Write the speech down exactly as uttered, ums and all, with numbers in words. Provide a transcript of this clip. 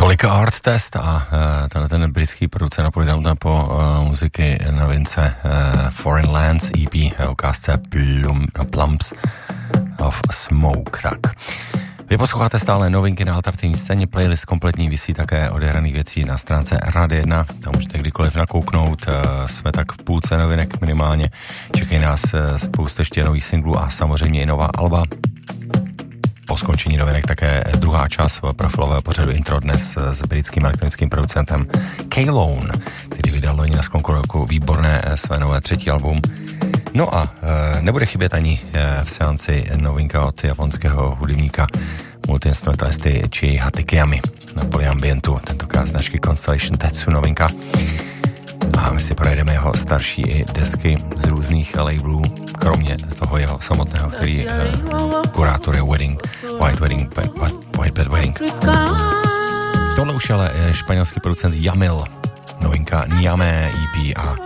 Tolika Art Test a uh, tenhle ten britský producent na Polydowntempo uh, muziky novince uh, Foreign Lands E P, ukázce Plum, no, Plumps of Smoke. Tak. Vy posloucháte stále novinky na alternativní scéně, playlist kompletní visí také odehraných věcí na stránce Rady jedna, tam můžete kdykoliv nakouknout, uh, jsme tak v půlce novinek minimálně, čekají nás uh, spoustu ještě nových singlů a samozřejmě i nová alba. Po skončení novinek také druhá část profilového pořadu Intro dnes s britským elektronickým producentem K-Lone, který vydal loni na sklonku roku výborné své nové třetí album. No a e, nebude chybět ani e, v seanci novinka od japonského hudebníka multi-instrumentalisty Chii Hatakeyamy na polyambientu, tentokrát značky Constellation Tetsu novinka. A my si projedeme jeho starší i desky z různých labelů, kromě toho jeho samotného, který e, kurátor je Wedding, White Wedding, White Bed Wedding. Tohle už ale je španělský producent Jamil, novinka Niamé E P a